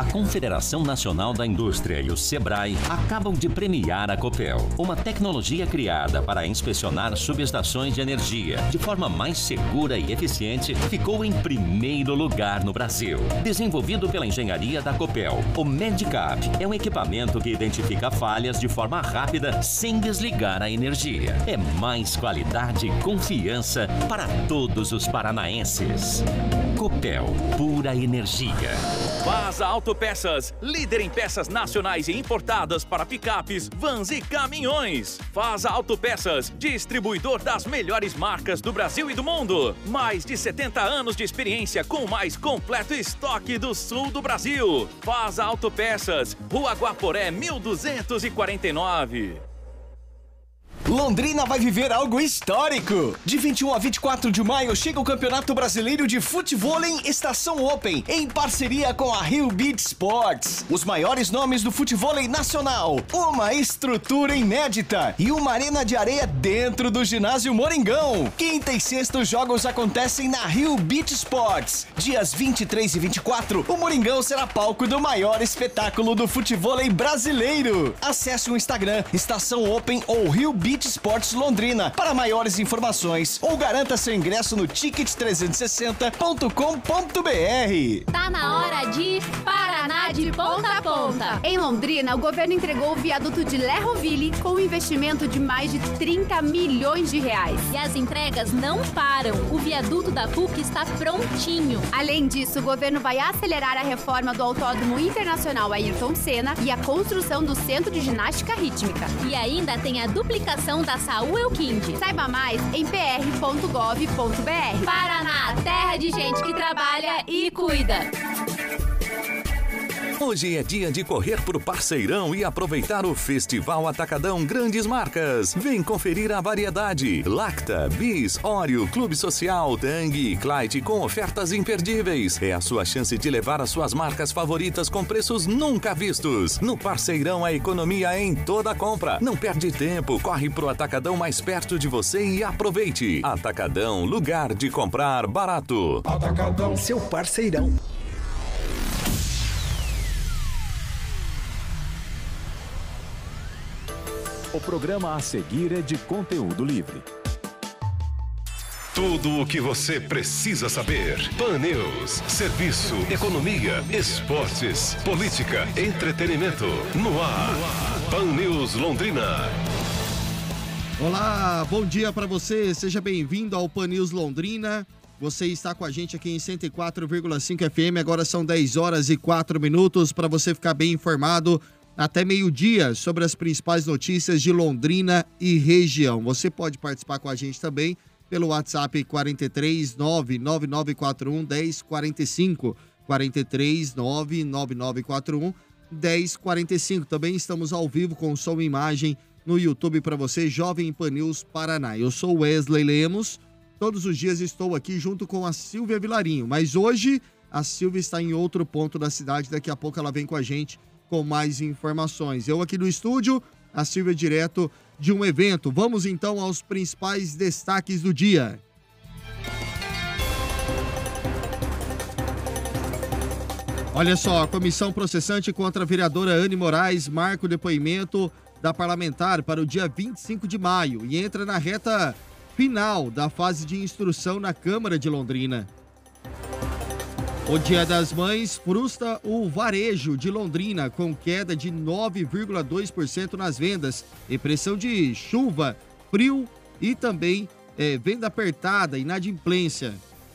Confederação Nacional da Indústria e o Sebrae acabam de premiar a Copel, uma tecnologia criada para inspecionar subestações de energia de forma mais segura e eficiente, ficou em primeiro lugar no Brasil. Desenvolvido pela engenharia da Copel, o Medicap é um equipamento que identifica falhas de forma rápida sem desligar a energia. É mais qualidade e confiança para todos os paranaenses. Copel, pura energia. Vaza Autopeças, líder em peças nacionais e importadas para picapes, vans e caminhões. Vaza Autopeças, distribuidor das melhores marcas do Brasil e do mundo. Mais de 70 anos de experiência com o mais completo estoque do sul do Brasil. Vaza Autopeças, Rua Guaporé, 1249. Londrina vai viver algo histórico! De 21 a 24 de maio chega o Campeonato Brasileiro de Futevôlei Estação Open, em parceria com a Rio Beach Sports. Os maiores nomes do futevôlei nacional, uma estrutura inédita e uma arena de areia dentro do ginásio Moringão. Quinta e sexta os jogos acontecem na Rio Beach Sports. Dias 23 e 24, o Moringão será palco do maior espetáculo do futevôlei brasileiro. Acesse o Instagram Estação Open ou Rio Beach Sports Londrina para maiores informações ou garanta seu ingresso no ticket360.com.br. Tá na hora de Paraná de ponta a ponta. Em Londrina, o governo entregou o viaduto de Lerroville com um investimento de mais de 30 milhões de reais. E as entregas não param. O viaduto da PUC está prontinho. Além disso, o governo vai acelerar a reforma do Autódromo Internacional Ayrton Senna e a construção do Centro de Ginástica Rítmica. E ainda tem a duplicação da Saúl Elquinde. Saiba mais em pr.gov.br. Paraná, terra de gente que trabalha e cuida. Hoje é dia de correr pro Parceirão e aproveitar o Festival Atacadão Grandes Marcas. Vem conferir a variedade. Lacta, Bis, Oreo, Clube Social, Tang e Clyde com ofertas imperdíveis. É a sua chance de levar as suas marcas favoritas com preços nunca vistos. No Parceirão, a economia é em toda compra. Não perde tempo, corre pro Atacadão mais perto de você e aproveite. Atacadão, lugar de comprar barato. Atacadão, seu parceirão. O programa a seguir é de conteúdo livre. Tudo o que você precisa saber. Pan News, serviço, economia, esportes, política, entretenimento. No ar. Pan News Londrina. Olá, bom dia para você. Seja bem-vindo ao Pan News Londrina. Você está com a gente aqui em 104,5 FM. Agora são 10 horas e 4 minutos para você ficar bem informado até meio-dia sobre as principais notícias de Londrina e região. Você pode participar com a gente também pelo WhatsApp 43 99941 1045, 43 99941 1045. Também estamos ao vivo com som e imagem no YouTube para você, Jovem Pan News Paraná. Eu sou Wesley Lemos, todos os dias estou aqui junto com a Silvia Vilarinho, mas hoje a Silvia está em outro ponto da cidade, daqui a pouco ela vem com a gente com mais informações. Eu aqui no estúdio, a Silvia direto de um evento. Vamos então aos principais destaques do dia. Olha só, a comissão processante contra a vereadora Anne Moraes marca o depoimento da parlamentar para o dia 25 de maio e entra na reta final da fase de instrução na Câmara de Londrina. O Dia das Mães frustra o varejo de Londrina com queda de 9,2% nas vendas e pressão de chuva, frio e também venda apertada, inadimplência.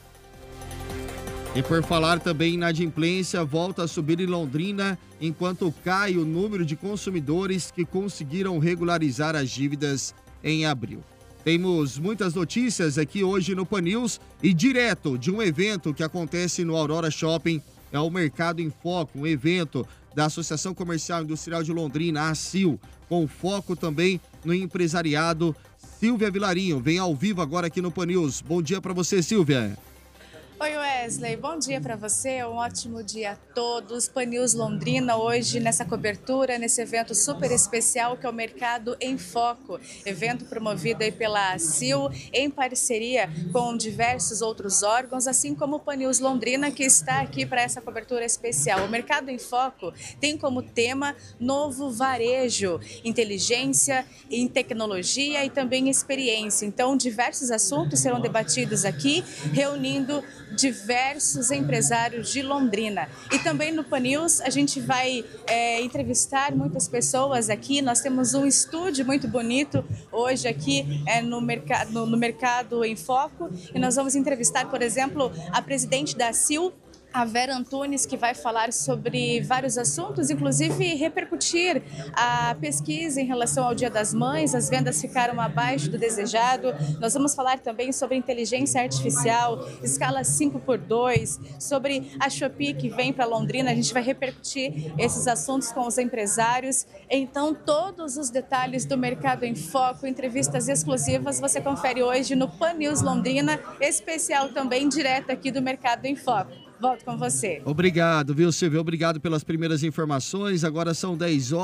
E por falar também em inadimplência, volta a subir em Londrina enquanto cai o número de consumidores que conseguiram regularizar as dívidas em abril. Temos muitas notícias aqui hoje no Pan News e direto de um evento que acontece no Aurora Shopping, é o Mercado em Foco, um evento da Associação Comercial e Industrial de Londrina, a ACIL, com foco também no empresariado. Silvia Vilarinho vem ao vivo agora aqui no Pan News. Bom dia para você, Silvia. Oi, Wesley, bom dia para você, um ótimo dia a todos. Pan News Londrina hoje nessa cobertura, nesse evento super especial que é o Mercado em Foco, evento promovido aí pela CIL em parceria com diversos outros órgãos, assim como o Pan News Londrina que está aqui para essa cobertura especial. O Mercado em Foco tem como tema novo varejo, inteligência em tecnologia e também experiência. Então, diversos assuntos serão debatidos aqui, reunindo diversos empresários de Londrina. E também no Pan News a gente vai entrevistar muitas pessoas aqui. Nós temos um estúdio muito bonito hoje aqui no Mercado em Foco. E nós vamos entrevistar, por exemplo, a presidente da CIL, a Vera Antunes, que vai falar sobre vários assuntos, inclusive repercutir a pesquisa em relação ao Dia das Mães. As vendas ficaram abaixo do desejado. Nós vamos falar também sobre inteligência artificial, escala 5x2, sobre a Shopee que vem para Londrina. A gente vai repercutir esses assuntos com os empresários. Então, todos os detalhes do Mercado em Foco, entrevistas exclusivas, você confere hoje no Pan News Londrina, especial também direto aqui do Mercado em Foco. Volto com você. Obrigado, viu, Silvio? Obrigado pelas primeiras informações. Agora são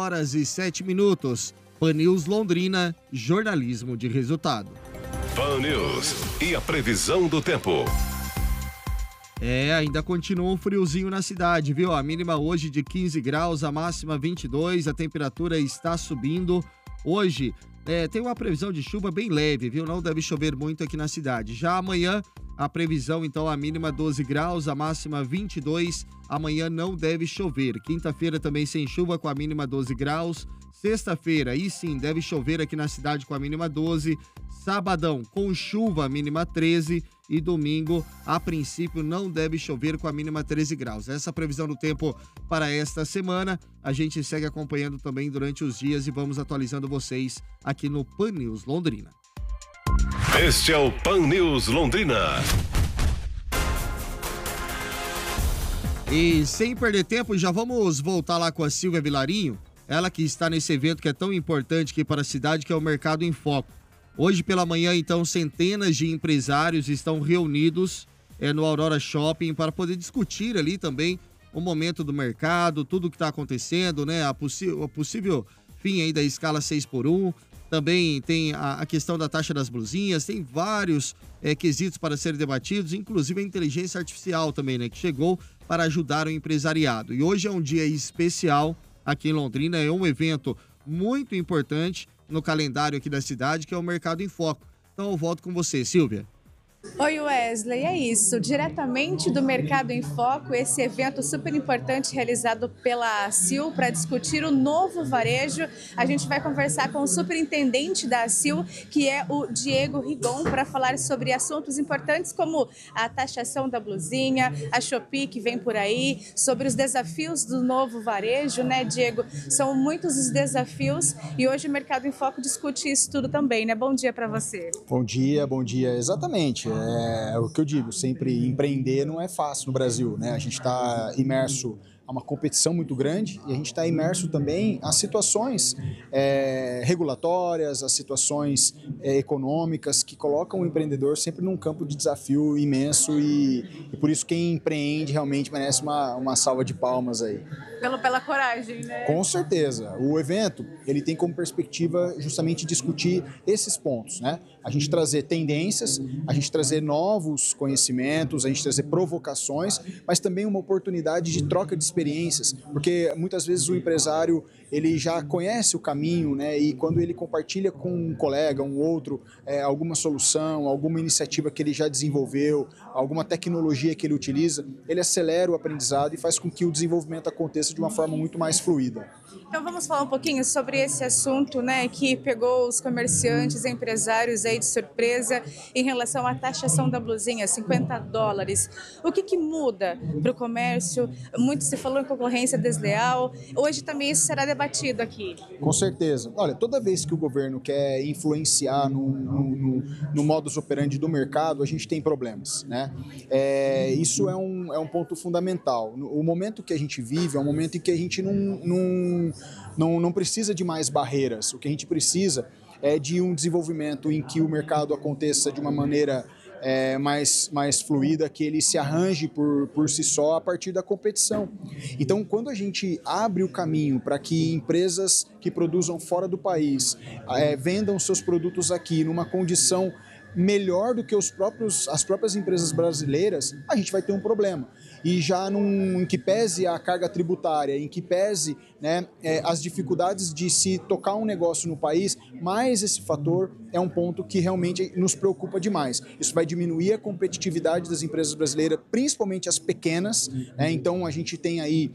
10h07. Pan News Londrina, jornalismo de resultado. Pan News e a previsão do tempo. Ainda continua um friozinho na cidade, viu? A mínima hoje de 15 graus, a máxima 22, a temperatura está subindo. Hoje tem uma previsão de chuva bem leve, viu? Não deve chover muito aqui na cidade. Já amanhã, a previsão, então, a mínima 12 graus, a máxima 22. Amanhã não deve chover. Quinta-feira também sem chuva, com a mínima 12 graus. Sexta-feira, aí sim, deve chover aqui na cidade com a mínima 12. Sabadão, com chuva, a mínima 13. E domingo, a princípio, não deve chover com a mínima 13 graus. Essa previsão do tempo para esta semana, a gente segue acompanhando também durante os dias e vamos atualizando vocês aqui no Pan News Londrina. Este é o Pan News Londrina. E sem perder tempo, já vamos voltar lá com a Silvia Vilarinho, ela que está nesse evento que é tão importante aqui para a cidade, que é o Mercado em Foco. Hoje pela manhã, então, centenas de empresários estão reunidos no Aurora Shopping para poder discutir ali também o momento do mercado, tudo o que está acontecendo, né? O possível fim aí da escala 6x1. Também tem a questão da taxa das blusinhas, tem vários quesitos para serem debatidos, inclusive a inteligência artificial também, né? Que chegou para ajudar o empresariado. E hoje é um dia especial aqui em Londrina, é um evento muito importante no calendário aqui da cidade, que é o Mercado em Foco. Então eu volto com você, Silvia. Oi Wesley, é isso, diretamente do Mercado em Foco, esse evento super importante realizado pela CIL para discutir o novo varejo. A gente vai conversar com o superintendente da CIL, que é o Diego Rigon, para falar sobre assuntos importantes como a taxação da blusinha, a Shopee que vem por aí, sobre os desafios do novo varejo, né, Diego? São muitos os desafios e hoje o Mercado em Foco discute isso tudo também, né? Bom dia para você. Bom dia, exatamente. É o que eu digo, sempre empreender não é fácil no Brasil, né? A gente está imerso a uma competição muito grande e a gente está imerso também a situações regulatórias, a situações econômicas que colocam o empreendedor sempre num campo de desafio imenso e por isso quem empreende realmente merece uma salva de palmas aí. Pela coragem, né? Com certeza. O evento, ele tem como perspectiva justamente discutir esses pontos, né? A gente trazer tendências, a gente trazer novos conhecimentos, a gente trazer provocações, mas também uma oportunidade de troca de experiências, porque muitas vezes o empresário, ele já conhece o caminho, né? E quando ele compartilha com um colega, um outro, alguma solução, alguma iniciativa que ele já desenvolveu, alguma tecnologia que ele utiliza, ele acelera o aprendizado e faz com que o desenvolvimento aconteça de uma forma muito mais fluida. Então vamos falar um pouquinho sobre esse assunto, né, que pegou os comerciantes, empresários aí de surpresa em relação à taxação da blusinha, $50. O que muda para o comércio? Muito se falou em concorrência desleal. Hoje também isso será debatido aqui. Com certeza. Olha, toda vez que o governo quer influenciar no modus operandi do mercado, a gente tem problemas, né? Isso é um ponto fundamental. O momento que a gente vive é um momento em que a gente não precisa de mais barreiras. O que a gente precisa é de um desenvolvimento em que o mercado aconteça de uma maneira mais fluida, que ele se arranje por si só a partir da competição. Então, quando a gente abre o caminho para que empresas que produzam fora do país vendam seus produtos aqui numa condição melhor do que as próprias empresas brasileiras, a gente vai ter um problema. E já em que pese a carga tributária, em que pese, né, as dificuldades de se tocar um negócio no país, mais esse fator é um ponto que realmente nos preocupa demais. Isso vai diminuir a competitividade das empresas brasileiras, principalmente as pequenas, né? Então a gente tem aí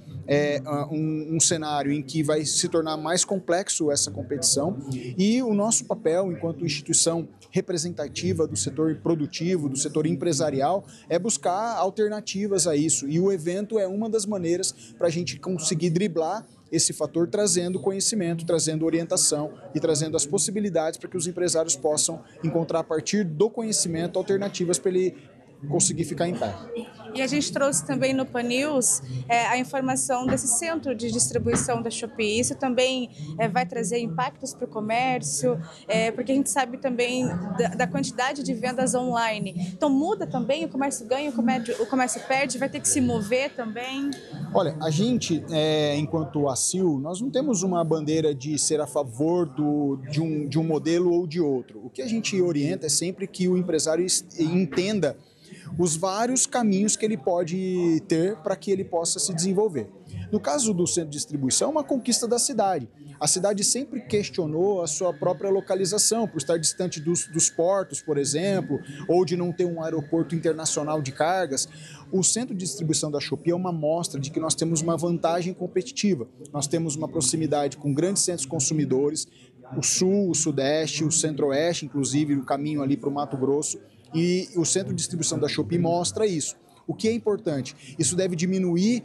um cenário em que vai se tornar mais complexo essa competição, e o nosso papel enquanto instituição representativa do setor produtivo, do setor empresarial, é buscar alternativas a isso, e o evento é uma das maneiras para a gente conseguir driblar esse fator, trazendo conhecimento, trazendo orientação e trazendo as possibilidades para que os empresários possam encontrar a partir do conhecimento alternativas para ele conseguir ficar em pé. E a gente trouxe também no Pan News a informação desse centro de distribuição da Shopee. Isso também vai trazer impactos para o comércio, porque a gente sabe também da quantidade de vendas online. Então muda também, o comércio ganha, o comércio perde, vai ter que se mover também? Olha, a gente, enquanto ACIL, nós não temos uma bandeira de ser a favor de um modelo ou de outro. O que a gente orienta é sempre que o empresário entenda os vários caminhos que ele pode ter para que ele possa se desenvolver. No caso do centro de distribuição, é uma conquista da cidade. A cidade sempre questionou a sua própria localização, por estar distante dos portos, por exemplo, ou de não ter um aeroporto internacional de cargas. O centro de distribuição da Shopee é uma mostra de que nós temos uma vantagem competitiva. Nós temos uma proximidade com grandes centros consumidores, o Sul, o Sudeste, o Centro-Oeste, inclusive, o caminho ali para o Mato Grosso. E o centro de distribuição da Shopee mostra isso. O que é importante? Isso deve diminuir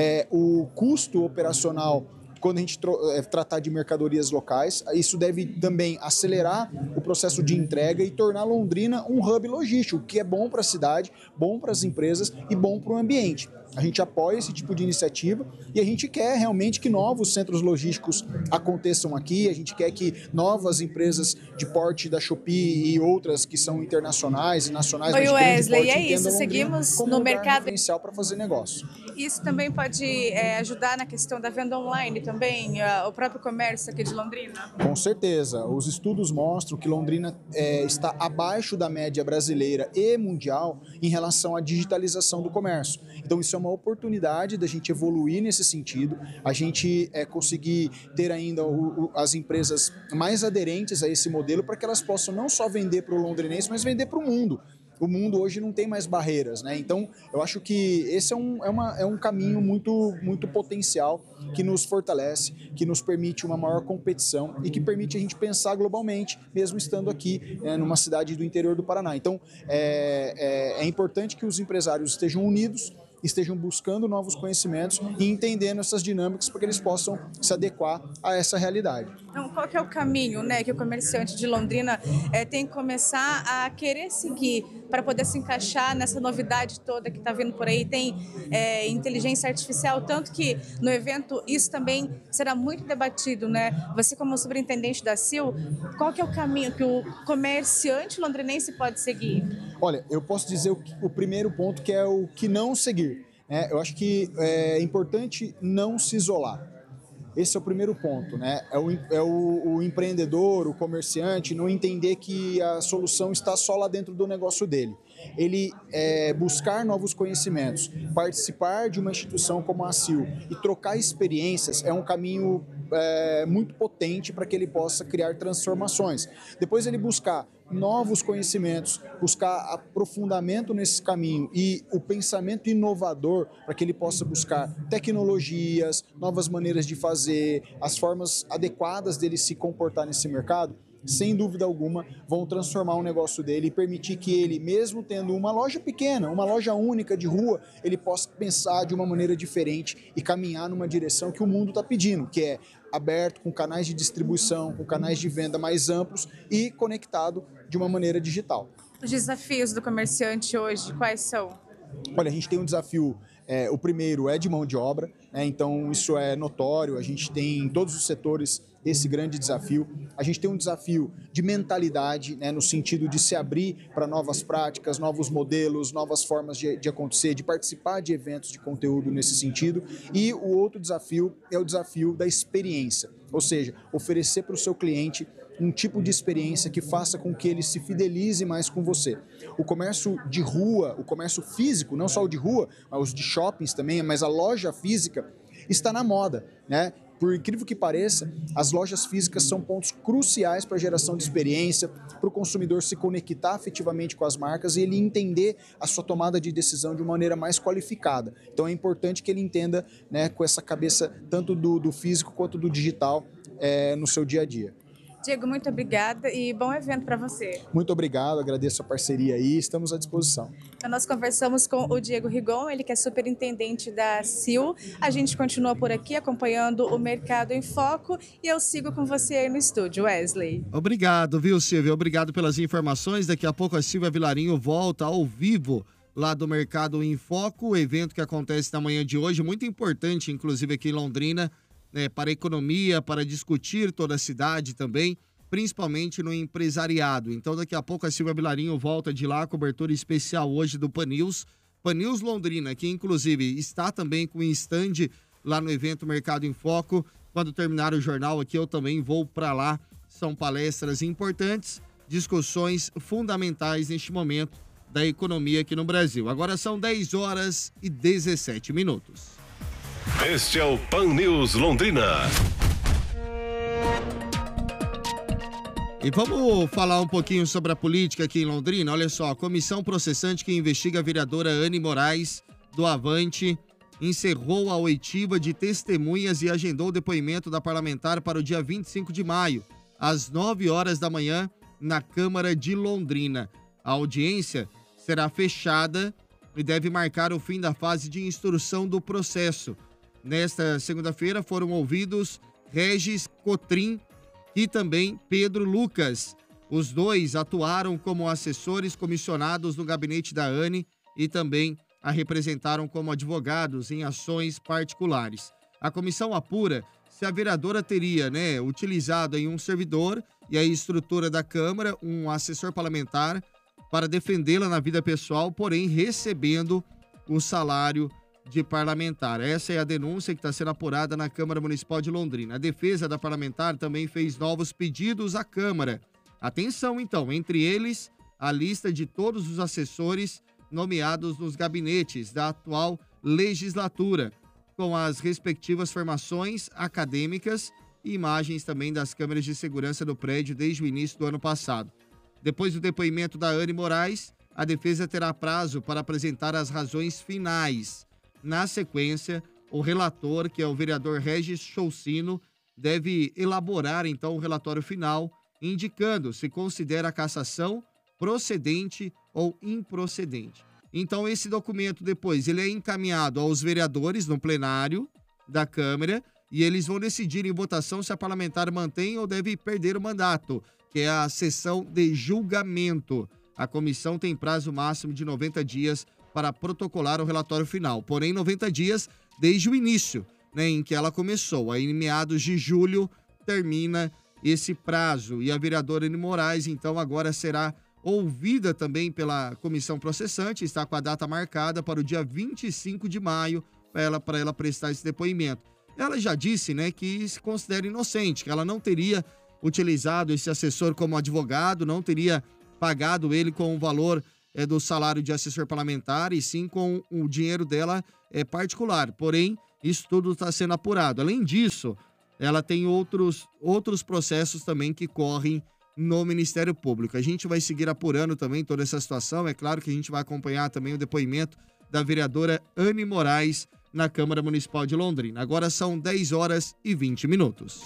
o custo operacional quando a gente tratar de mercadorias locais. Isso deve também acelerar o processo de entrega e tornar Londrina um hub logístico, o que é bom para a cidade, bom para as empresas e bom para o ambiente. A gente apoia esse tipo de iniciativa e a gente quer realmente que novos centros logísticos aconteçam aqui, a gente quer que novas empresas de porte da Shopee e outras que são internacionais e nacionais... Oi, Wesley, é isso, seguimos no mercado potencial para fazer negócio. Isso também pode ajudar na questão da venda online também, o próprio comércio aqui de Londrina? Com certeza, os estudos mostram que Londrina está abaixo da média brasileira e mundial em relação à digitalização do comércio. Então isso é uma oportunidade da gente evoluir nesse sentido, a gente conseguir ter ainda as empresas mais aderentes a esse modelo para que elas possam não só vender para o londrinense, mas vender para o mundo. O mundo hoje não tem mais barreiras, né? Então, eu acho que esse é um caminho muito, muito potencial que nos fortalece, que nos permite uma maior competição e que permite a gente pensar globalmente, mesmo estando aqui numa cidade do interior do Paraná. Então, é importante que os empresários estejam unidos, estejam buscando novos conhecimentos e entendendo essas dinâmicas para que eles possam se adequar a essa realidade. Então, qual que é o caminho, né, que o comerciante de Londrina tem que começar a querer seguir para poder se encaixar nessa novidade toda que está vindo por aí? Tem inteligência artificial, tanto que no evento isso também será muito debatido, né? Você, como superintendente da CIL, qual que é o caminho que o comerciante londrinense pode seguir? Olha, eu posso dizer o primeiro ponto, que é o que não seguir. Eu acho que é importante não se isolar. Esse é o primeiro ponto, né? O empreendedor, o comerciante, não entender que a solução está só lá dentro do negócio dele. Ele buscar novos conhecimentos, participar de uma instituição como a CIL e trocar experiências é um caminho muito potente para que ele possa criar transformações. Depois ele buscar novos conhecimentos, buscar aprofundamento nesse caminho e o pensamento inovador para que ele possa buscar tecnologias, novas maneiras de fazer, as formas adequadas dele se comportar nesse mercado, sem dúvida alguma, vão transformar o negócio dele e permitir que ele, mesmo tendo uma loja pequena, uma loja única de rua, ele possa pensar de uma maneira diferente e caminhar numa direção que o mundo está pedindo, que é aberto, com canais de distribuição, com canais de venda mais amplos e conectado de uma maneira digital. Os desafios do comerciante hoje, quais são? Olha, a gente tem um desafio O primeiro é de mão de obra, né? Então isso é notório, a gente tem em todos os setores esse grande desafio. A gente tem um desafio de mentalidade, né, no sentido de se abrir para novas práticas, novos modelos, novas formas de acontecer, de participar de eventos de conteúdo nesse sentido. E o outro desafio é o desafio da experiência, ou seja, oferecer para o seu cliente um tipo de experiência que faça com que ele se fidelize mais com você. O comércio de rua, o comércio físico, não só o de rua, mas os de shoppings também, mas a loja física está na moda, né? Por incrível que pareça, as lojas físicas são pontos cruciais para a geração de experiência, para o consumidor se conectar afetivamente com as marcas e ele entender a sua tomada de decisão de uma maneira mais qualificada. Então é importante que ele entenda, né, com essa cabeça tanto do físico quanto do digital no seu dia a dia. Diego, muito obrigada e bom evento para você. Muito obrigado, agradeço a parceria aí, estamos à disposição. Então, nós conversamos com o Diego Rigon, ele que é superintendente da CIL. A gente continua por aqui acompanhando o Mercado em Foco e eu sigo com você aí no estúdio, Wesley. Obrigado, viu, Silvia? Obrigado pelas informações. Daqui a pouco a Silvia Vilarinho volta ao vivo lá do Mercado em Foco, o evento que acontece na manhã de hoje, muito importante, inclusive aqui em Londrina, para a economia, para discutir toda a cidade também, principalmente no empresariado. Então, daqui a pouco a Silvia Vilarinho volta de lá, cobertura especial hoje do Pan News Londrina, que inclusive está também com um stand lá no evento Mercado em Foco. Quando terminar o jornal aqui, eu também vou para lá. São palestras importantes, discussões fundamentais neste momento da economia aqui no Brasil. Agora são 10h17. Este é o Pan News Londrina. E vamos falar um pouquinho sobre a política aqui em Londrina. Olha só, a comissão processante que investiga a vereadora Anne Moraes, do Avante, encerrou a oitiva de testemunhas e agendou o depoimento da parlamentar para o dia 25 de maio, às 9 horas da manhã, na Câmara de Londrina. A audiência será fechada e deve marcar o fim da fase de instrução do processo. Nesta segunda-feira foram ouvidos Regis Cotrim e também Pedro Lucas. Os dois atuaram como assessores comissionados no gabinete da Anne e também a representaram como advogados em ações particulares. A comissão apura se a vereadora teria, utilizado em um servidor e a estrutura da Câmara, um assessor parlamentar, para defendê-la na vida pessoal, porém recebendo o salário de parlamentar. Essa é a denúncia que está sendo apurada na Câmara Municipal de Londrina. A defesa da parlamentar também fez novos pedidos à Câmara. Atenção, então, entre eles, a lista de todos os assessores nomeados nos gabinetes da atual legislatura, com as respectivas formações acadêmicas e imagens também das câmeras de segurança do prédio desde o início do ano passado. Depois do depoimento da Anne Moraes, a defesa terá prazo para apresentar as razões finais. Na sequência, o relator, que é o vereador Regis Choucino, deve elaborar, então, o relatório final, indicando se considera a cassação procedente ou improcedente. Então, esse documento, depois, ele é encaminhado aos vereadores no plenário da Câmara e eles vão decidir em votação se a parlamentar mantém ou deve perder o mandato, que é a sessão de julgamento. A comissão tem prazo máximo de 90 dias para protocolar o relatório final. Porém, 90 dias desde o início, em que ela começou. Aí, em meados de julho, termina esse prazo. E a vereadora Anne Moraes, então, agora será ouvida também pela comissão processante. Está com a data marcada para o dia 25 de maio para ela prestar esse depoimento. Ela já disse, que se considera inocente, que ela não teria utilizado esse assessor como advogado, não teria pagado ele com o valor do salário de assessor parlamentar, e sim com o dinheiro dela particular. Porém, isso tudo está sendo apurado. Além disso, ela tem outros processos também que correm no Ministério Público. A gente vai seguir apurando também toda essa situação. É claro que a gente vai acompanhar também o depoimento da vereadora Anne Moraes na Câmara Municipal de Londrina. Agora são 10h20.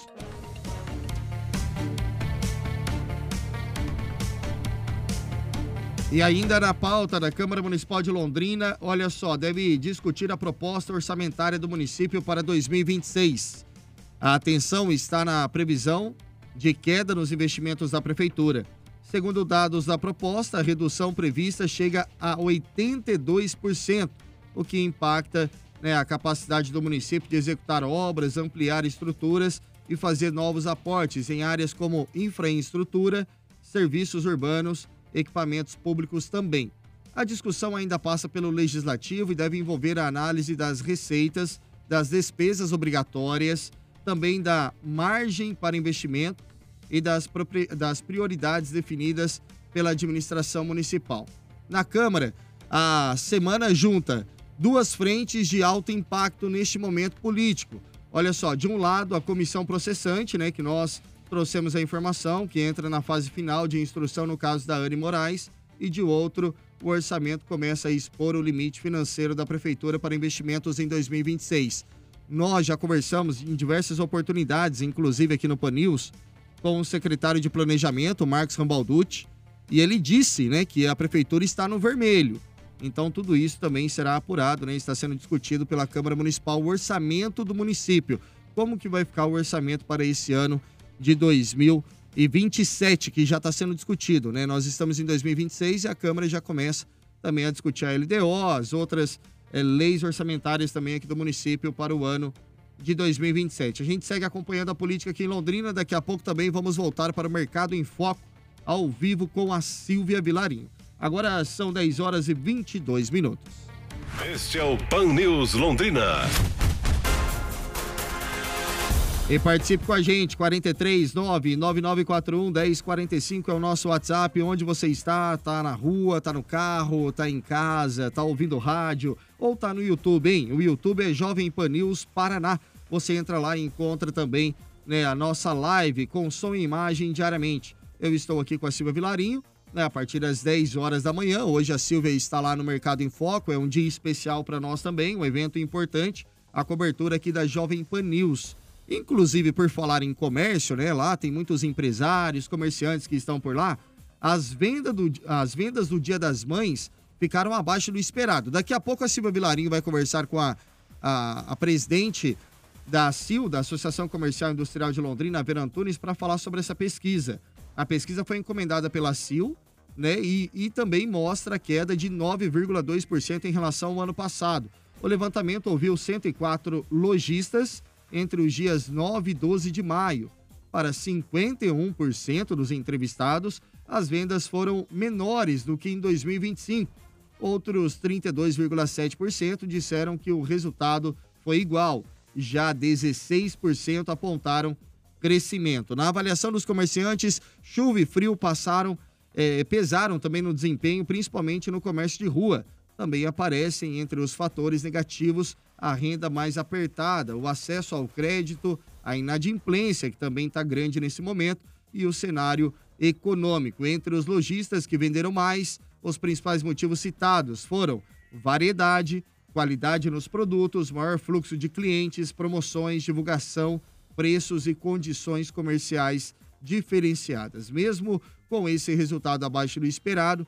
E ainda na pauta da Câmara Municipal de Londrina, olha só, deve discutir a proposta orçamentária do município para 2026. A atenção está na previsão de queda nos investimentos da Prefeitura. Segundo dados da proposta, a redução prevista chega a 82%, o que impacta, né, a capacidade do município de executar obras, ampliar estruturas e fazer novos aportes em áreas como infraestrutura, serviços urbanos, equipamentos públicos também. A discussão ainda passa pelo Legislativo e deve envolver a análise das receitas, das despesas obrigatórias, também da margem para investimento e das prioridades definidas pela administração municipal. Na Câmara, a semana junta duas frentes de alto impacto neste momento político. Olha só, de um lado, a comissão processante, né, que nós trouxemos a informação, que entra na fase final de instrução no caso da Anne Moraes, e de outro, o orçamento começa a expor o limite financeiro da Prefeitura para investimentos em 2026. Nós já conversamos em diversas oportunidades, inclusive aqui no Pan News, com o secretário de Planejamento, Marcos Rambalducci, e ele disse, né, que a Prefeitura está no vermelho. Então, tudo isso também será apurado, né? Está sendo discutido pela Câmara Municipal o orçamento do município. Como que vai ficar o orçamento para esse ano de 2027, que já está sendo discutido, né? Nós estamos em 2026 e a Câmara já começa também a discutir a LDO, as outras leis orçamentárias também aqui do município para o ano de 2027. A gente segue acompanhando a política aqui em Londrina. Daqui a pouco também vamos voltar para o Mercado em Foco, ao vivo com a Silvia Vilarinho. Agora são 10 horas e 22 minutos. Este é o Pan News Londrina. E participe com a gente, 439-9941-1045 é o nosso WhatsApp. Onde você está? Tá na rua, tá no carro, tá em casa, tá ouvindo rádio ou tá no YouTube, hein? O YouTube é Jovem Pan News Paraná. Você entra lá e encontra também, né, a nossa live com som e imagem diariamente. Eu estou aqui com a Silvia Vilarinho, né, a partir das 10 horas da manhã. Hoje a Silvia está lá no Mercado em Foco, é um dia especial para nós também, um evento importante, a cobertura aqui da Jovem Pan News. Inclusive, por falar em comércio, né, lá tem muitos empresários, comerciantes que estão por lá. As vendas do Dia das Mães ficaram abaixo do esperado. Daqui a pouco a Silvia Vilarinho vai conversar com a presidente da ACIL, da Associação Comercial e Industrial de Londrina, Vera Antunes, para falar sobre essa pesquisa. A pesquisa foi encomendada pela ACIL, né, e também mostra a queda de 9,2% em relação ao ano passado. O levantamento ouviu 104 lojistas entre os dias 9 e 12 de maio. Para 51% dos entrevistados, as vendas foram menores do que em 2025. Outros 32,7% disseram que o resultado foi igual. Já 16% apontaram crescimento. Na avaliação dos comerciantes, chuva e frio pesaram também no desempenho, principalmente no comércio de rua. Também aparecem entre os fatores negativos a renda mais apertada, o acesso ao crédito, a inadimplência, que também está grande nesse momento, e o cenário econômico. Entre os lojistas que venderam mais, os principais motivos citados foram variedade, qualidade nos produtos, maior fluxo de clientes, promoções, divulgação, preços e condições comerciais diferenciadas. Mesmo com esse resultado abaixo do esperado,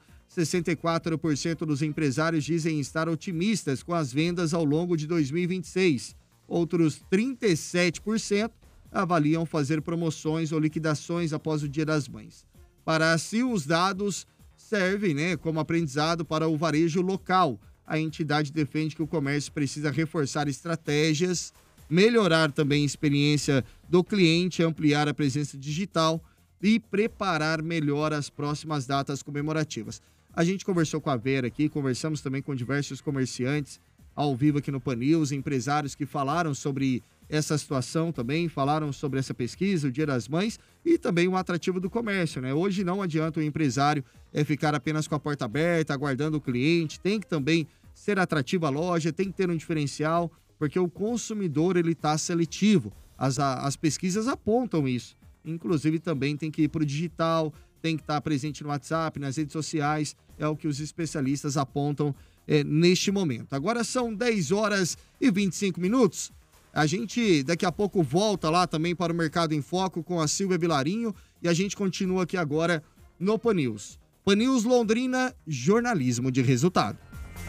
64% dos empresários dizem estar otimistas com as vendas ao longo de 2026. Outros 37% avaliam fazer promoções ou liquidações após o Dia das Mães. Para assim, os dados servem, né, como aprendizado para o varejo local. A entidade defende que o comércio precisa reforçar estratégias, melhorar também a experiência do cliente, ampliar a presença digital e preparar melhor as próximas datas comemorativas. A gente conversou com a Vera aqui, conversamos também com diversos comerciantes ao vivo aqui no Pan News, empresários que falaram sobre essa situação também, falaram sobre essa pesquisa, o Dia das Mães e também o atrativo do comércio, né? Hoje não adianta o empresário ficar apenas com a porta aberta, aguardando o cliente, tem que também ser atrativa a loja, tem que ter um diferencial, porque o consumidor ele está seletivo. As pesquisas apontam isso. Inclusive também tem que ir para o digital, tem que estar presente no WhatsApp, nas redes sociais, é o que os especialistas apontam neste momento. Agora são 10 horas e 25 minutos. A gente daqui a pouco volta lá também para o Mercado em Foco com a Silvia Vilarinho e a gente continua aqui agora no Pan News. Pan News Londrina, jornalismo de resultado.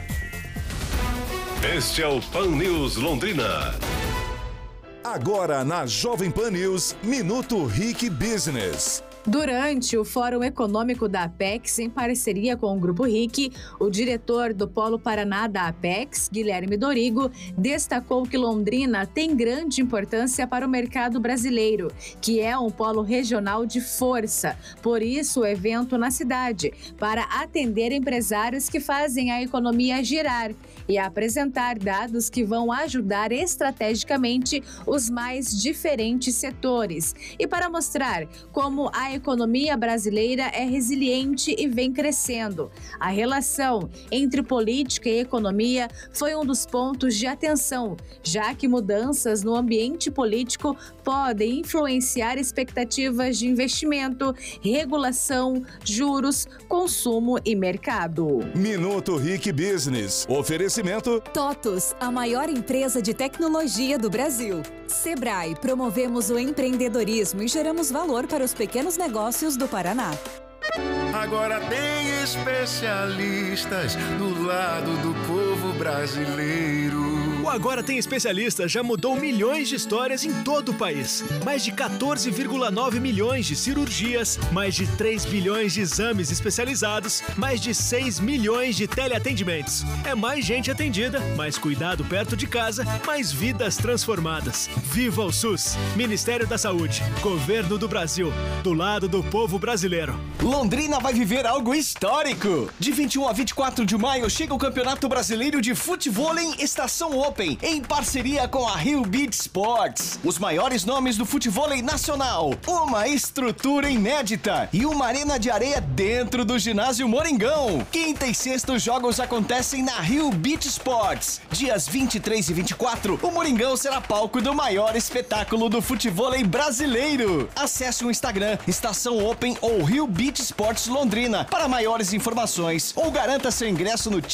Este é o Pan News Londrina. Agora na Jovem Pan News, Minuto RIC Business. Durante o Fórum Econômico da Apex, em parceria com o Grupo RIC, o diretor do Polo Paraná da Apex, Guilherme Dorigo, destacou que Londrina tem grande importância para o mercado brasileiro, que é um polo regional de força. Por isso, o evento na cidade, para atender empresários que fazem a economia girar e apresentar dados que vão ajudar estrategicamente os mais diferentes setores. E para mostrar como a economia brasileira é resiliente e vem crescendo. A relação entre política e economia foi um dos pontos de atenção, já que mudanças no ambiente político podem influenciar expectativas de investimento, regulação, juros, consumo e mercado. Minuto RIC Business. Oferecimento TOTUS, a maior empresa de tecnologia do Brasil. Sebrae, promovemos o empreendedorismo e geramos valor para os pequenos negócios do Paraná. Agora tem especialistas do lado do povo brasileiro. O Agora Tem Especialistas já mudou milhões de histórias em todo o país. Mais de 14,9 milhões de cirurgias, mais de 3 bilhões de exames especializados, mais de 6 milhões de teleatendimentos. É mais gente atendida, mais cuidado perto de casa, mais vidas transformadas. Viva o SUS! Ministério da Saúde, Governo do Brasil, do lado do povo brasileiro. Londrina vai viver algo histórico. De 21 a 24 de maio chega o Campeonato Brasileiro de Futevôlei Estação Open, em parceria com a Rio Beach Sports. Os maiores nomes do futevôlei nacional, uma estrutura inédita e uma arena de areia dentro do ginásio Moringão. Quinta e sexta os jogos acontecem na Rio Beach Sports. Dias 23 e 24, o Moringão será palco do maior espetáculo do futevôlei brasileiro. Acesse o Instagram Estação Open ou Rio Beach Sports Londrina para maiores informações ou garanta seu ingresso no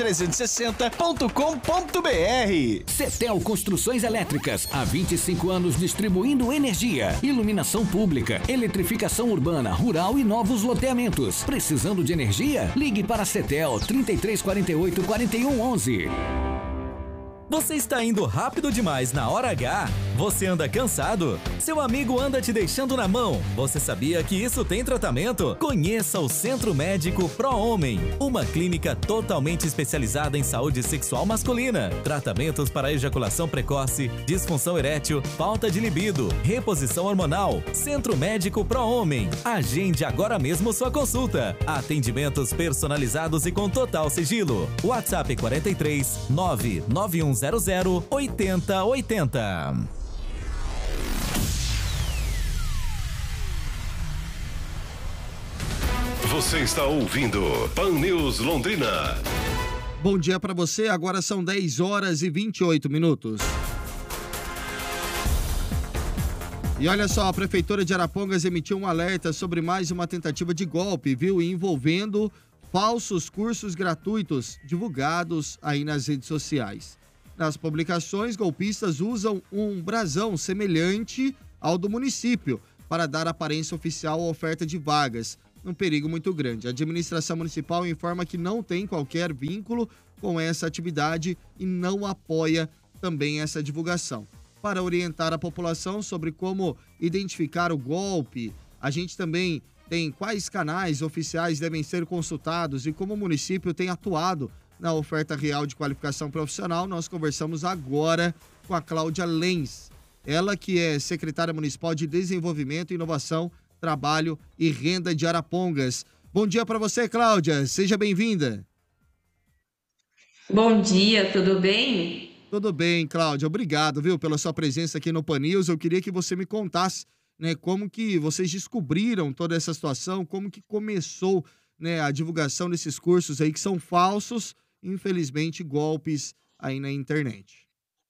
ticket360.com.br. Cetel Construções Elétricas, há 25 anos distribuindo energia, iluminação pública, eletrificação urbana, rural e novos loteamentos. Precisando de energia? Ligue para a Cetel 3348 4111. Você está indo rápido demais na hora H? Você anda cansado? Seu amigo anda te deixando na mão? Você sabia que isso tem tratamento? Conheça o Centro Médico Pro Homem, uma clínica totalmente especializada em saúde sexual masculina. Tratamentos para ejaculação precoce, disfunção erétil, falta de libido, reposição hormonal. Centro Médico Pro Homem. Agende agora mesmo sua consulta. Atendimentos personalizados e com total sigilo. WhatsApp 43 99100 8080. Você está ouvindo Pan News Londrina. Bom dia para você, agora são 10 horas e 28 minutos. E olha só, a Prefeitura de Arapongas emitiu um alerta sobre mais uma tentativa de golpe, viu? Envolvendo falsos cursos gratuitos divulgados aí nas redes sociais. Nas publicações, golpistas usam um brasão semelhante ao do município para dar aparência oficial à oferta de vagas, um perigo muito grande. A administração municipal informa que não tem qualquer vínculo com essa atividade e não apoia também essa divulgação. Para orientar a população sobre como identificar o golpe, a gente também tem quais canais oficiais devem ser consultados e como o município tem atuado na oferta real de qualificação profissional. Nós conversamos agora com a Cláudia Lenz, ela que é secretária municipal de Desenvolvimento, Inovação, Trabalho e Renda de Arapongas. Bom dia para você, Cláudia, seja bem-vinda. Bom dia, tudo bem? Tudo bem, Cláudia, obrigado, viu, pela sua presença aqui no Pan News. Eu queria que você me contasse, né, como que vocês descobriram toda essa situação, como que começou, né, a divulgação desses cursos aí que são falsos, infelizmente, golpes aí na internet.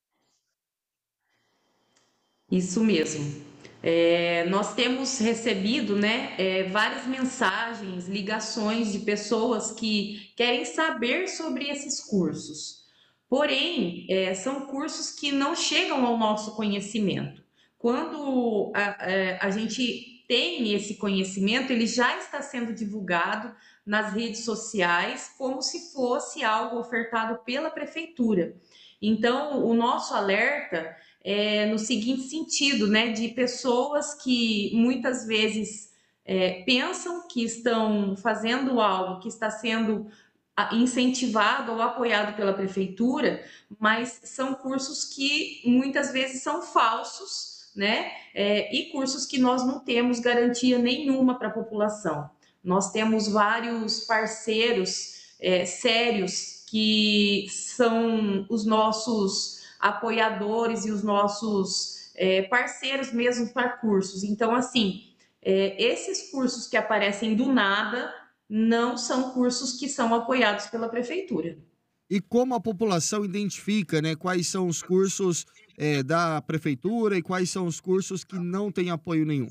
Isso mesmo. Nós temos recebido, né, várias mensagens, ligações de pessoas que querem saber sobre esses cursos. Porém, são cursos que não chegam ao nosso conhecimento. Quando a gente tem esse conhecimento, ele já está sendo divulgado nas redes sociais como se fosse algo ofertado pela prefeitura. Então, o nosso alerta é no seguinte sentido, né, de pessoas que muitas vezes pensam que estão fazendo algo que está sendo incentivado ou apoiado pela prefeitura, mas são cursos que muitas vezes são falsos, né? E cursos que nós não temos garantia nenhuma para a população. Nós temos vários parceiros sérios que são os nossos apoiadores e os nossos parceiros mesmo para cursos. Então, assim, esses cursos que aparecem do nada não são cursos que são apoiados pela prefeitura. E como a população identifica, né, quais são os cursos da prefeitura e quais são os cursos que não têm apoio nenhum?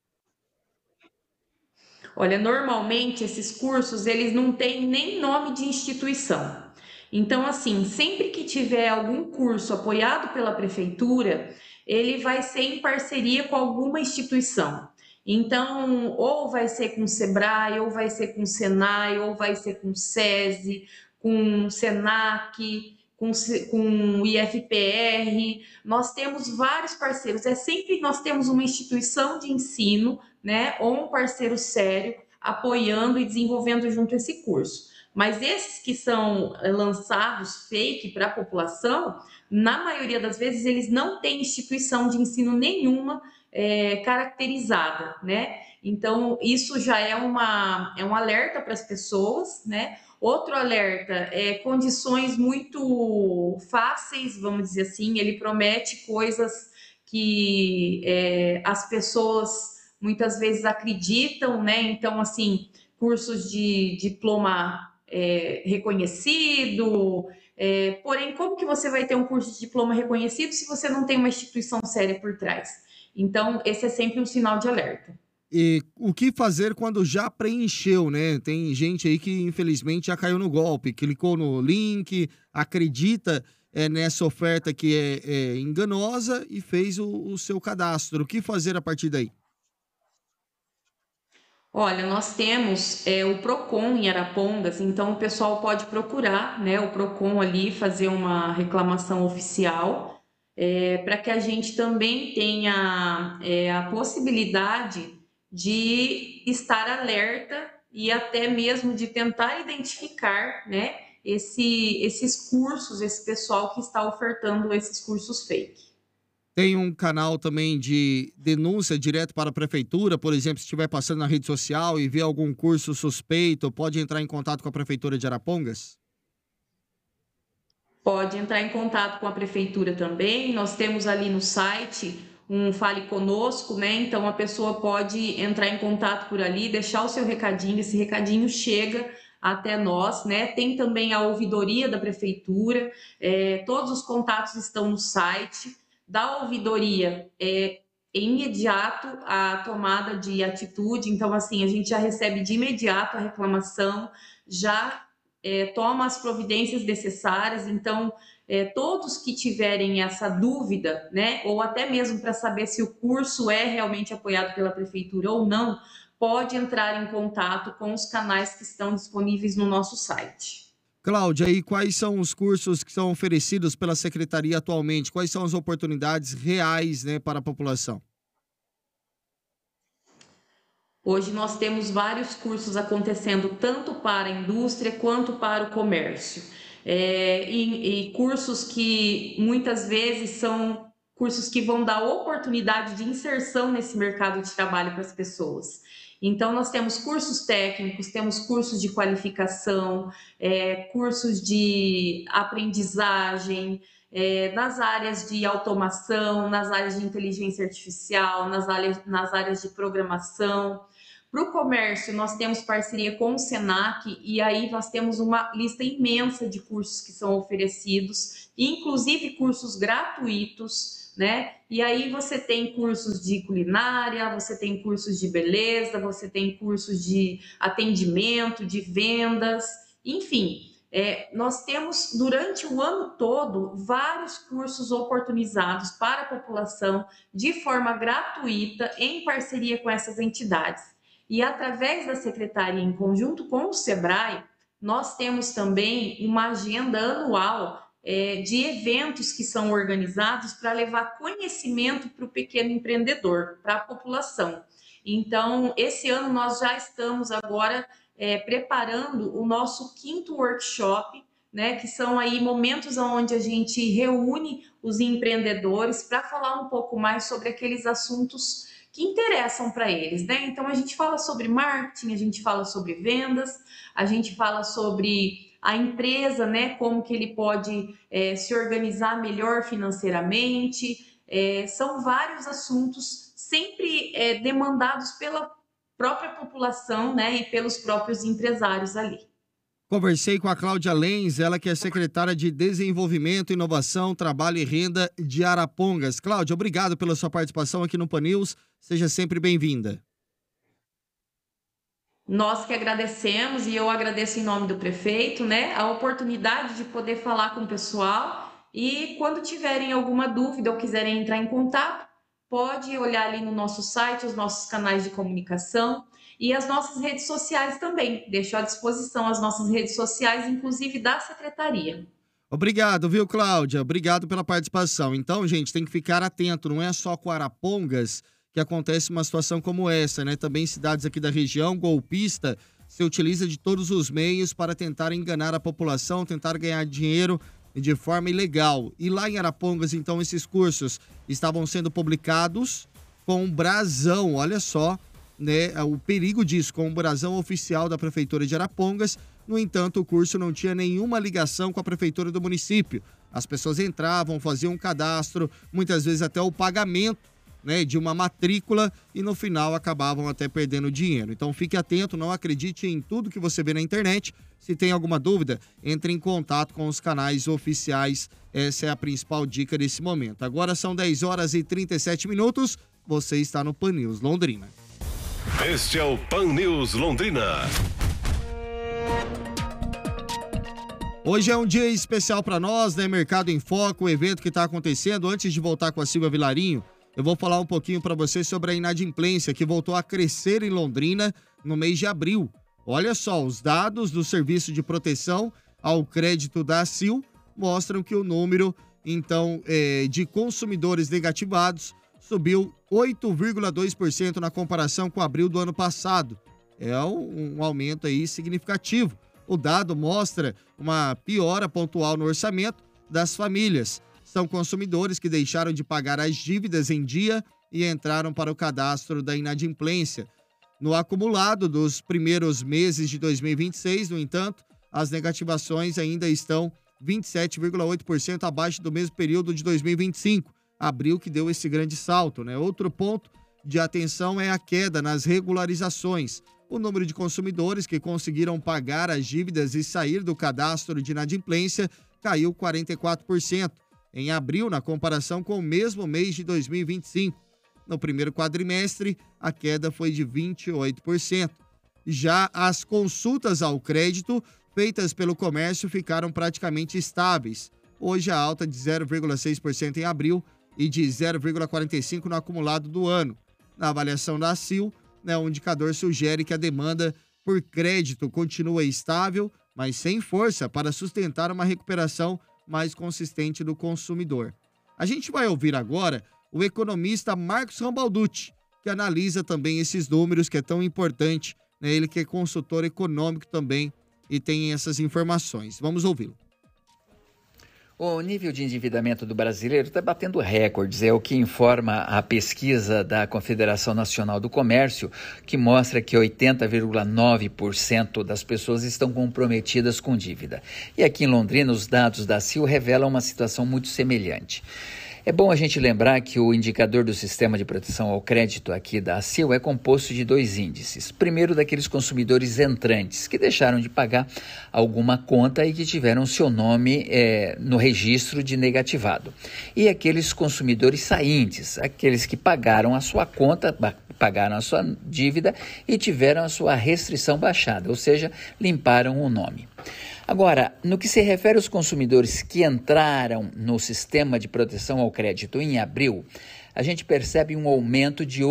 Olha, normalmente esses cursos, eles não têm nem nome de instituição. Então, assim, sempre que tiver algum curso apoiado pela prefeitura, ele vai ser em parceria com alguma instituição. Então, ou vai ser com o Sebrae, ou vai ser com o Senai, ou vai ser com o SESI, com o Senac, com o IFPR. Nós temos vários parceiros. Sempre nós temos uma instituição de ensino, né, ou um parceiro sério apoiando e desenvolvendo junto esse curso. Mas esses que são lançados fake para a população, na maioria das vezes eles não têm instituição de ensino nenhuma caracterizada, né? Então isso já é um alerta para as pessoas, né? Outro alerta é condições muito fáceis, vamos dizer assim. Ele promete coisas que as pessoas muitas vezes acreditam, né? Então, assim, cursos de diploma reconhecido. Porém, como que você vai ter um curso de diploma reconhecido se você não tem uma instituição séria por trás? Então, esse é sempre um sinal de alerta. E o que fazer quando já preencheu, né? Tem gente aí que infelizmente já caiu no golpe, clicou no link, acredita nessa oferta que é enganosa e fez o seu cadastro. O que fazer a partir daí? Olha, nós temos o PROCON em Arapongas, então o pessoal pode procurar, né, o PROCON ali, fazer uma reclamação oficial, para que a gente também tenha a possibilidade de estar alerta e até mesmo de tentar identificar, né, esses cursos, esse pessoal que está ofertando esses cursos fake. Tem um canal também de denúncia direto para a prefeitura, por exemplo, se estiver passando na rede social e ver algum curso suspeito, pode entrar em contato com a prefeitura de Arapongas? Pode entrar em contato com a prefeitura também. Nós temos ali no site um Fale Conosco, né? Então a pessoa pode entrar em contato por ali, deixar o seu recadinho, esse recadinho chega até nós, né? Tem também a ouvidoria da prefeitura, todos os contatos estão no site. Da ouvidoria imediato a tomada de atitude, então assim, a gente já recebe de imediato a reclamação, já toma as providências necessárias, então todos que tiverem essa dúvida, né, ou até mesmo para saber se o curso é realmente apoiado pela prefeitura ou não, pode entrar em contato com os canais que estão disponíveis no nosso site. Cláudia, e quais são os cursos que são oferecidos pela Secretaria atualmente? Quais são as oportunidades reais, né, para a população? Hoje nós temos vários cursos acontecendo tanto para a indústria quanto para o comércio. E cursos que muitas vezes são cursos que vão dar oportunidade de inserção nesse mercado de trabalho para as pessoas. Então, nós temos cursos técnicos, temos cursos de qualificação, cursos de aprendizagem, nas áreas de automação, nas áreas de inteligência artificial, nas áreas de programação. Para o comércio, nós temos parceria com o Senac e aí nós temos uma lista imensa de cursos que são oferecidos, inclusive cursos gratuitos, né? E aí você tem cursos de culinária, você tem cursos de beleza, você tem cursos de atendimento, de vendas, enfim. Nós temos durante o ano todo vários cursos oportunizados para a população de forma gratuita em parceria com essas entidades. E através da Secretaria, em conjunto com o Sebrae, nós temos também uma agenda anual de eventos que são organizados para levar conhecimento para o pequeno empreendedor, para a população. Então, esse ano nós já estamos agora preparando o nosso 5º workshop, né, que são aí momentos onde a gente reúne os empreendedores para falar um pouco mais sobre aqueles assuntos que interessam para eles, né? Então a gente fala sobre marketing, a gente fala sobre vendas, a gente fala sobre a empresa, né? Como que ele pode se organizar melhor financeiramente. São vários assuntos sempre demandados pela própria população, né? E pelos próprios empresários ali. Conversei com a Cláudia Lenz, ela que é secretária de Desenvolvimento, Inovação, Trabalho e Renda de Arapongas. Cláudia, obrigado pela sua participação aqui no Pan News. Seja sempre bem-vinda. Nós que agradecemos, e eu agradeço em nome do prefeito, né, a oportunidade de poder falar com o pessoal. E quando tiverem alguma dúvida ou quiserem entrar em contato, pode olhar ali no nosso site, os nossos canais de comunicação. E as nossas redes sociais também. Deixo à disposição as nossas redes sociais, inclusive da Secretaria. Obrigado, viu, Cláudia? Obrigado pela participação. Então, gente, tem que ficar atento. Não é só com Arapongas que acontece uma situação como essa, né? Também cidades aqui da região, golpista, se utiliza de todos os meios para tentar enganar a população, tentar ganhar dinheiro de forma ilegal. E lá em Arapongas, então, esses cursos estavam sendo publicados com brasão, olha só, né, o perigo disso, com o brasão oficial da Prefeitura de Arapongas. No entanto, o curso não tinha nenhuma ligação com a Prefeitura do município. As pessoas entravam, faziam um cadastro, muitas vezes até o pagamento, né, de uma matrícula, e no final acabavam até perdendo dinheiro. Então fique atento, não acredite em tudo que você vê na internet. Se tem alguma dúvida, entre em contato com os canais oficiais. Essa é a principal dica desse momento. Agora são 10 horas e 37 minutos. Você está no Pan News Londrina. Este é o Pan News Londrina. Hoje é um dia especial para nós, né? Mercado em Foco, o evento que está acontecendo. Antes de voltar com a Silvia Vilarinho, eu vou falar um pouquinho para você sobre a inadimplência que voltou a crescer em Londrina no mês de abril. Olha só, os dados do Serviço de Proteção ao Crédito da ACIL mostram que o número, então, de consumidores negativados subiu 8,2% na comparação com abril do ano passado. É um aumento aí significativo. O dado mostra uma piora pontual no orçamento das famílias. São consumidores que deixaram de pagar as dívidas em dia e entraram para o cadastro da inadimplência. No acumulado dos primeiros meses de 2026, no entanto, as negativações ainda estão 27,8% abaixo do mesmo período de 2025. Abril que deu esse grande salto, né? Outro ponto de atenção é a queda nas regularizações. O número de consumidores que conseguiram pagar as dívidas e sair do cadastro de inadimplência caiu 44% em abril, na comparação com o mesmo mês de 2025. No primeiro quadrimestre, a queda foi de 28%. Já as consultas ao crédito feitas pelo comércio ficaram praticamente estáveis. Hoje a alta de 0,6% em abril e de 0,45% no acumulado do ano. Na avaliação da ACIL, né, o indicador sugere que a demanda por crédito continua estável, mas sem força para sustentar uma recuperação mais consistente do consumidor. A gente vai ouvir agora o economista Marcos Rambalducci, que analisa também esses números, que é tão importante, né? Ele que é consultor econômico também e tem essas informações. Vamos ouvi-lo. O nível de endividamento do brasileiro está batendo recordes, é o que informa a pesquisa da Confederação Nacional do Comércio, que mostra que 80,9% das pessoas estão comprometidas com dívida. E aqui em Londrina, os dados da ACIL revelam uma situação muito semelhante. É bom a gente lembrar que o indicador do Sistema de Proteção ao Crédito aqui da ACIL é composto de 2 índices. Primeiro, daqueles consumidores entrantes que deixaram de pagar alguma conta e que tiveram seu nome no registro de negativado. E aqueles consumidores saíntes, aqueles que pagaram a sua conta, pagaram a sua dívida e tiveram a sua restrição baixada, ou seja, limparam o nome. Agora, no que se refere aos consumidores que entraram no Sistema de Proteção ao Crédito em abril, a gente percebe um aumento de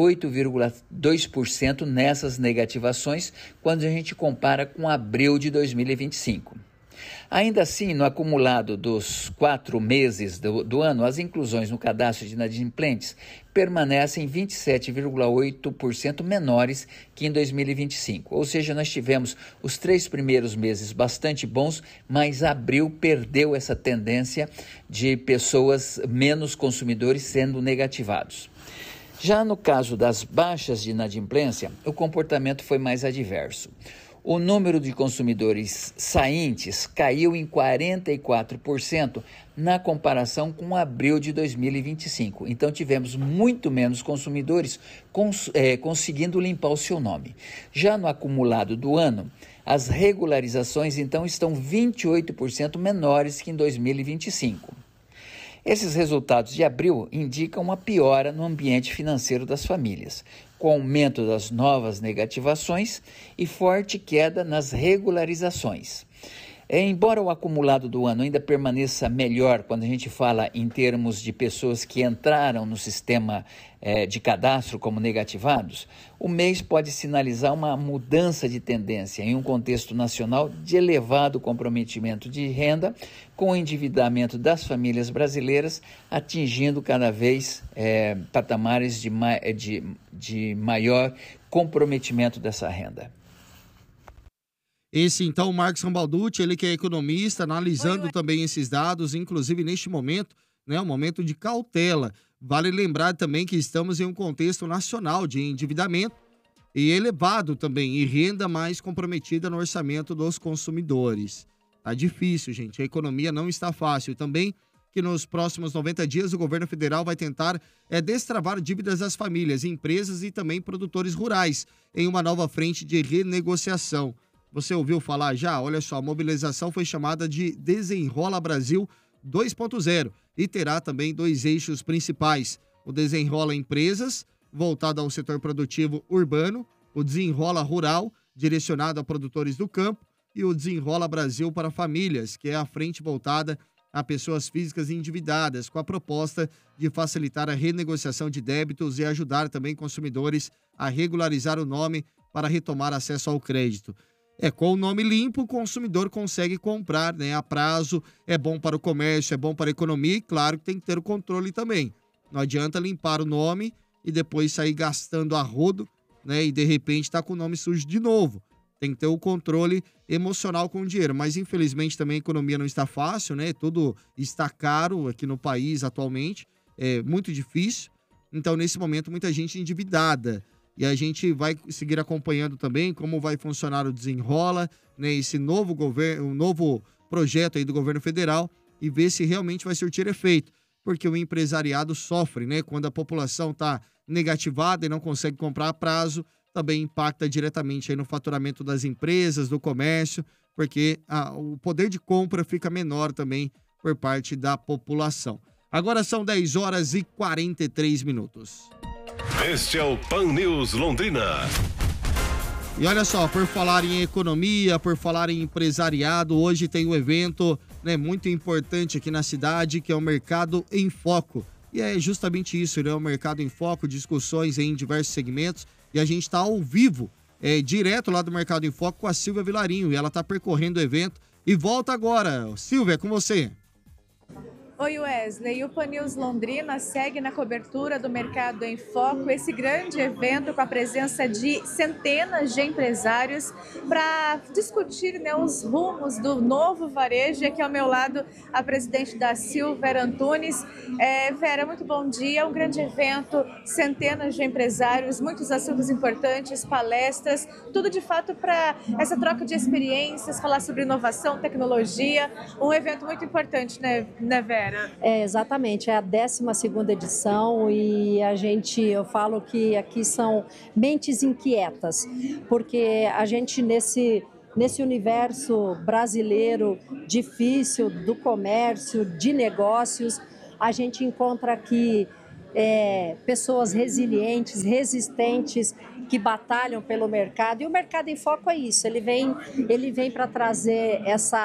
8,2% nessas negativações quando a gente compara com abril de 2025. Ainda assim, no acumulado dos 4 meses do ano, as inclusões no cadastro de inadimplentes permanecem 27,8% menores que em 2025. Ou seja, nós tivemos os 3 primeiros meses bastante bons, mas abril perdeu essa tendência de pessoas menos consumidores sendo negativados. Já no caso das baixas de inadimplência, o comportamento foi mais adverso. O número de consumidores saintes caiu em 44% na comparação com abril de 2025. Então, tivemos muito menos consumidores conseguindo limpar o seu nome. Já no acumulado do ano, as regularizações, então, estão 28% menores que em 2025. Esses resultados de abril indicam uma piora no ambiente financeiro das famílias, com aumento das novas negativações e forte queda nas regularizações. Embora o acumulado do ano ainda permaneça melhor quando a gente fala em termos de pessoas que entraram no sistema de cadastro como negativados, o mês pode sinalizar uma mudança de tendência em um contexto nacional de elevado comprometimento de renda, com o endividamento das famílias brasileiras atingindo cada vez patamares de maior comprometimento dessa renda. Esse, então, o Marcos Rambalducci, ele que é economista, analisando também esses dados, inclusive neste momento, né, um momento de cautela. Vale lembrar também que estamos em um contexto nacional de endividamento e elevado também, e renda mais comprometida no orçamento dos consumidores. Tá difícil, gente, a economia não está fácil. Também que nos próximos 90 dias o governo federal vai tentar destravar dívidas das famílias, empresas e também produtores rurais em uma nova frente de renegociação. Você ouviu falar já? Olha só, a mobilização foi chamada de Desenrola Brasil 2.0 e terá também 2 eixos principais. O Desenrola Empresas, voltado ao setor produtivo urbano, o Desenrola Rural, direcionado a produtores do campo, e o Desenrola Brasil para famílias, que é a frente voltada a pessoas físicas endividadas, com a proposta de facilitar a renegociação de débitos e ajudar também consumidores a regularizar o nome para retomar acesso ao crédito. Com o nome limpo, o consumidor consegue comprar, né, a prazo, é bom para o comércio, é bom para a economia e, claro, que tem que ter o controle também. Não adianta limpar o nome e depois sair gastando a rodo, né, e de repente tá com o nome sujo de novo. Tem que ter o controle emocional com o dinheiro, mas infelizmente também a economia não está fácil, né, tudo está caro aqui no país atualmente, é muito difícil. Então, nesse momento, muita gente endividada. E a gente vai seguir acompanhando também como vai funcionar o Desenrola, né, esse novo governo, um novo projeto aí do governo federal, e ver se realmente vai surtir efeito, porque o empresariado sofre, né, quando a população está negativada e não consegue comprar a prazo, também impacta diretamente aí no faturamento das empresas, do comércio, porque o poder de compra fica menor também por parte da população. Agora são 10h43. Este é o Pan News Londrina. E olha só, por falar em economia, por falar em empresariado, hoje tem um evento, né, muito importante aqui na cidade, que é o Mercado em Foco. E é justamente isso, né, o Mercado em Foco, discussões em diversos segmentos. E a gente está ao vivo, direto lá do Mercado em Foco com a Silvia Vilarinho. E ela está percorrendo o evento e volta agora. Silvia, é com você. Oi, Wesley. O Pan News Londrina segue na cobertura do Mercado em Foco, esse grande evento com a presença de centenas de empresários para discutir, né, os rumos do novo varejo. E aqui ao meu lado, a presidente da CIL, Vera Antunes. Vera, muito bom dia. Um grande evento, centenas de empresários, muitos assuntos importantes, palestras, tudo de fato para essa troca de experiências, falar sobre inovação, tecnologia. Um evento muito importante, né, Vera? Exatamente, é a 12ª edição e eu falo que aqui são mentes inquietas, porque a gente nesse universo brasileiro difícil do comércio, de negócios, a gente encontra aqui pessoas resilientes, resistentes, que batalham pelo mercado, e o Mercado em Foco é isso, ele vem para trazer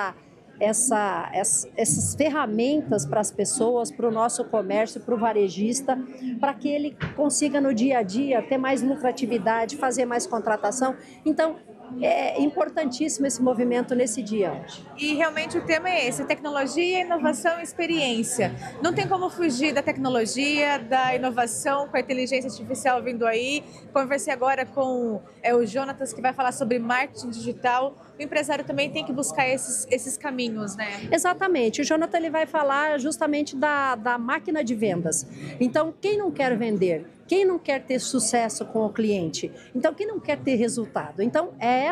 essas ferramentas para as pessoas, para o nosso comércio, para o varejista, para que ele consiga no dia a dia ter mais lucratividade, fazer mais contratação. Então, é importantíssimo esse movimento nesse dia. E realmente o tema é esse, tecnologia, inovação e experiência. Não tem como fugir da tecnologia, da inovação, com a inteligência artificial vindo aí. Conversei agora com o Jonatas, que vai falar sobre marketing digital. O empresário também tem que buscar esses caminhos, né? Exatamente. O Jonathan ele vai falar justamente da máquina de vendas. Então, quem não quer vender? Quem não quer ter sucesso com o cliente? Então, quem não quer ter resultado? Então,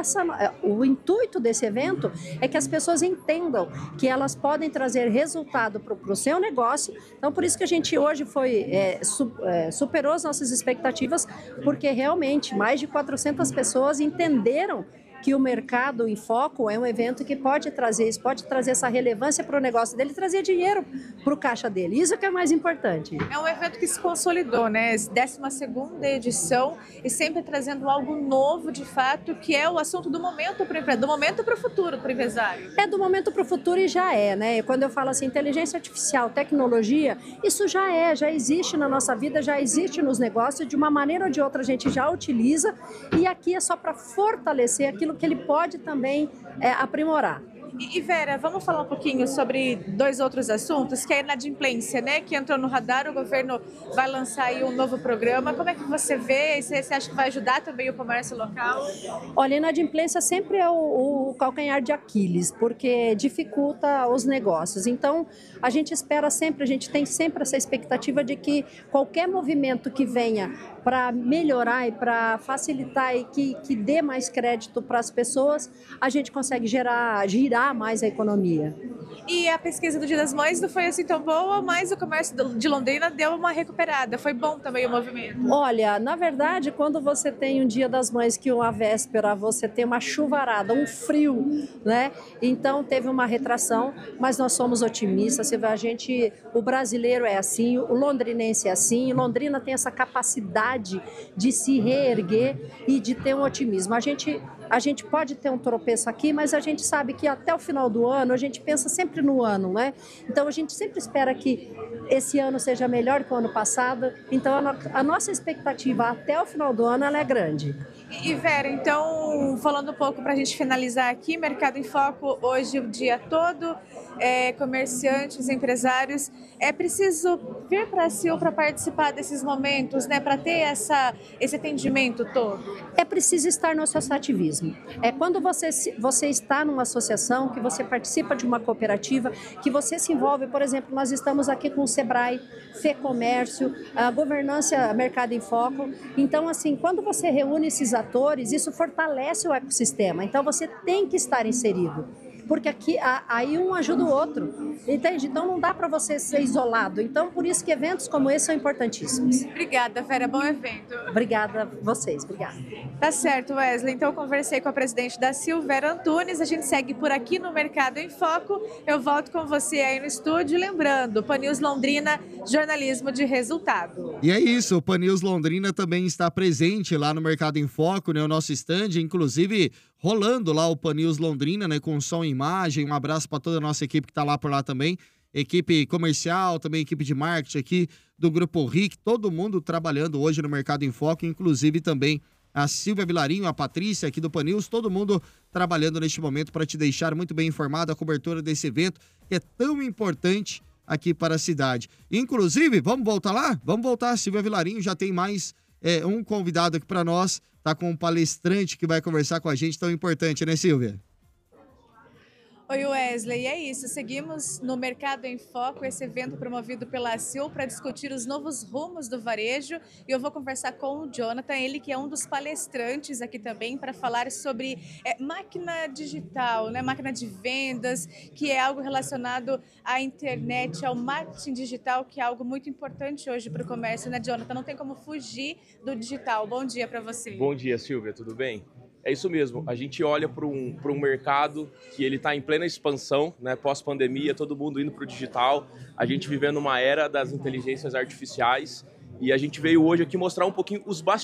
o intuito desse evento é que as pessoas entendam que elas podem trazer resultado para o seu negócio. Então, por isso que a gente hoje superou as nossas expectativas, porque realmente mais de 400 pessoas entenderam que o Mercado em Foco é um evento que pode trazer essa relevância para o negócio dele, trazer dinheiro para o caixa dele. Isso que é mais importante. É um evento que se consolidou, né? 12ª edição e sempre trazendo algo novo, de fato, que é o assunto do momento para o empresário, do momento para o futuro para o empresário. É do momento para o futuro e já é, né? Quando eu falo assim, inteligência artificial, tecnologia, isso já existe na nossa vida, já existe nos negócios, de uma maneira ou de outra a gente já utiliza e aqui é só para fortalecer aquilo que ele pode também aprimorar. E Vera, vamos falar um pouquinho sobre 2 outros assuntos, que é a inadimplência, né? Que entrou no radar, o governo vai lançar aí um novo programa. Como é que você vê? Você acha que vai ajudar também o comércio local? Olha, a inadimplência sempre é o calcanhar de Aquiles, porque dificulta os negócios. Então, a gente tem sempre essa expectativa de que qualquer movimento que venha para melhorar e para facilitar e que dê mais crédito para as pessoas, a gente consegue girar mais a economia. E a pesquisa do Dia das Mães não foi assim tão boa, mas o comércio de Londrina deu uma recuperada. Foi bom também o movimento? Olha, na verdade, quando você tem um Dia das Mães que uma véspera você tem uma chuvarada, um frio, né? Então teve uma retração, mas nós somos otimistas. O brasileiro é assim, o londrinense é assim, Londrina tem essa capacidade de se reerguer e de ter um otimismo. A gente pode ter um tropeço aqui, mas a gente sabe que até o final do ano, a gente pensa sempre no ano, né? Então a gente sempre espera que esse ano seja melhor que o ano passado. Então a nossa expectativa até o final do ano ela é grande. E Vera, então, falando um pouco para a gente finalizar aqui, Mercado em Foco hoje o dia todo, comerciantes, empresários, é preciso vir para a CIL para participar desses momentos, né? Para ter esse atendimento todo. É preciso estar no associativismo. É quando você está numa associação, que você participa de uma cooperativa, que você se envolve, por exemplo, nós estamos aqui com o Sebrae, FEComércio, a governança Mercado em Foco. Então, assim, quando você reúne esses atores, isso fortalece o ecossistema. Então, você tem que estar inserido. Porque aqui, aí um ajuda o outro, entende? Então não dá para você ser isolado. Então, por isso que eventos como esse são importantíssimos. Obrigada, Vera. Bom evento. Obrigada a vocês. Obrigada. Tá certo, Wesley. Então, eu conversei com a presidente da CIL, Vera Antunes. A gente segue por aqui no Mercado em Foco. Eu volto com você aí no estúdio. Lembrando, Pan News Londrina, jornalismo de resultado. E é isso, o Pan News Londrina também está presente lá no Mercado em Foco, né? O nosso stand, inclusive rolando lá o Pan News Londrina, né? Com som e imagem. Um abraço para toda a nossa equipe que está lá por lá também. Equipe comercial, também equipe de marketing aqui do Grupo RIC. Todo mundo trabalhando hoje no Mercado em Foco, inclusive também a Silvia Vilarinho, a Patrícia aqui do Pan News. Todo mundo trabalhando neste momento para te deixar muito bem informado a cobertura desse evento que é tão importante aqui para a cidade. Inclusive, vamos voltar lá? Vamos voltar. A Silvia Vilarinho já tem mais um convidado aqui para nós. Tá com um palestrante que vai conversar com a gente, tão importante, né, Silvia? Oi, Wesley, é isso. Seguimos no Mercado em Foco, esse evento promovido pela CIL para discutir os novos rumos do varejo. E eu vou conversar com o Jonathan, ele que é um dos palestrantes aqui também, para falar sobre máquina digital, né? Máquina de vendas, que é algo relacionado à internet, ao marketing digital, que é algo muito importante hoje para o comércio, né, Jonathan? Não tem como fugir do digital. Bom dia para você. Bom dia, Silvia, tudo bem? É isso mesmo, a gente olha para um mercado que ele está em plena expansão, né? Pós-pandemia, todo mundo indo para o digital, a gente vivendo uma era das inteligências artificiais e a gente veio hoje aqui mostrar um pouquinho os bastidores